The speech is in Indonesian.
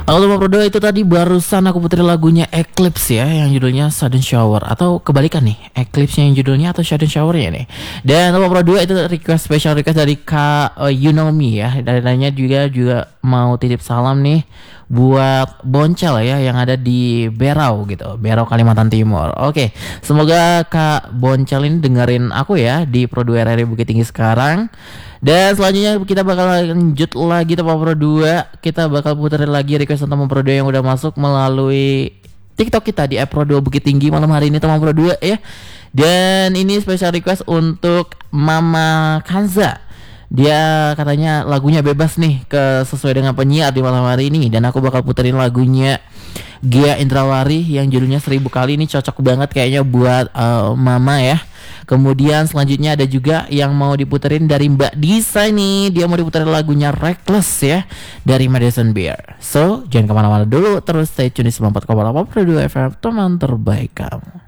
Halo Teman Pro 2, itu tadi barusan aku puterin lagunya Eclipse ya, yang judulnya Sudden Shower. Atau kebalikan nih, Eclipse yang judulnya atau Sudden Shower-nya nih. Dan Teman Pro 2 itu special request dari Kak You Know Me ya. Dan lainnya juga mau titip salam nih buat Boncel ya, yang ada di Berau gitu, Berau Kalimantan Timur. Oke, semoga Kak Boncel ini dengerin aku ya di Pro 2 RRI Bukit Tinggi sekarang. Dan selanjutnya kita bakal lanjut lagi Teman Pro 2. Kita bakal puterin lagi request Teman Pro 2 yang udah masuk melalui TikTok kita di Pro 2 Bukit Tinggi malam hari ini Teman Pro 2 ya. Dan ini special request untuk Mama Kanza. Dia katanya lagunya bebas nih sesuai dengan penyiar di malam hari ini. Dan aku bakal puterin lagunya Gia Indrawari yang judulnya 1000 kali. Ini cocok banget kayaknya buat Mama ya. Kemudian selanjutnya ada juga yang mau diputerin dari Mbak Disa nih. Dia mau diputerin lagunya Reckless ya, dari Madison Beer. So jangan kemana-mana dulu, terus stay tune di 94,8 Pro 2 FM, teman terbaik kamu.